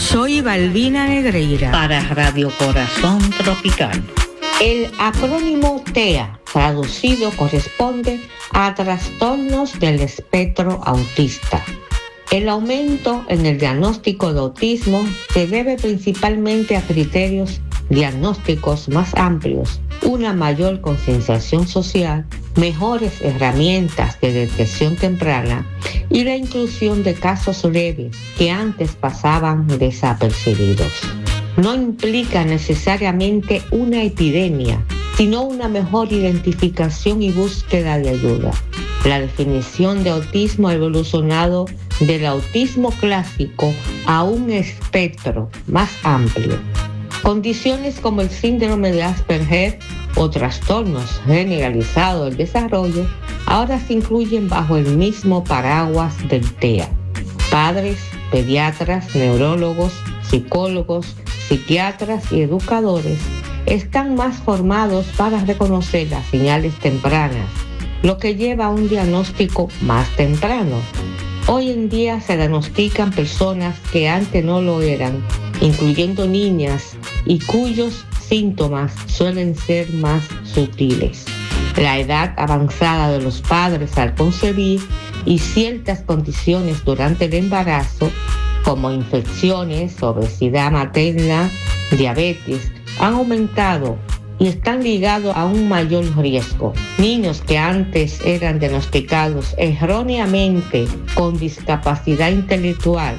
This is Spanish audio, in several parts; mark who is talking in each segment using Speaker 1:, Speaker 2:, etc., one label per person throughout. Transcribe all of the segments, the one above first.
Speaker 1: Soy Balbina Negreira
Speaker 2: para Radio Corazón Tropical.
Speaker 3: El acrónimo TEA, traducido, corresponde a trastornos del espectro autista. El aumento en el diagnóstico de autismo se debe principalmente a criterios diagnósticos más amplios, una mayor concienciación social, mejores herramientas de detección temprana y la inclusión de casos leves que antes pasaban desapercibidos. No implica necesariamente una epidemia, sino una mejor identificación y búsqueda de ayuda. La definición de autismo ha evolucionado del autismo clásico a un espectro más amplio. Condiciones como el síndrome de Asperger o trastornos generalizados del desarrollo ahora se incluyen bajo el mismo paraguas del TEA. Padres, pediatras, neurólogos, psicólogos, psiquiatras y educadores están más formados para reconocer las señales tempranas, lo que lleva a un diagnóstico más temprano. Hoy en día se diagnostican personas que antes no lo eran, incluyendo niñas, y cuyos síntomas suelen ser más sutiles. La edad avanzada de los padres al concebir y ciertas condiciones durante el embarazo, como infecciones, obesidad materna, diabetes, han aumentado y están ligados a un mayor riesgo. Niños que antes eran diagnosticados erróneamente con discapacidad intelectual,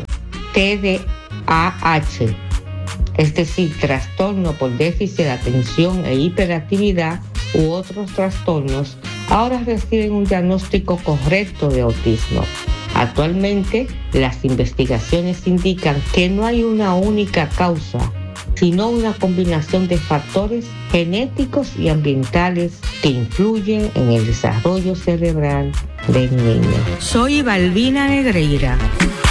Speaker 3: TDAH, es decir, trastorno por déficit de atención e hiperactividad u otros trastornos, ahora reciben un diagnóstico correcto de autismo. Actualmente, las investigaciones indican que no hay una única causa, sino una combinación de factores genéticos y ambientales que influyen en el desarrollo cerebral del niño.
Speaker 1: Soy Balbina Negreira.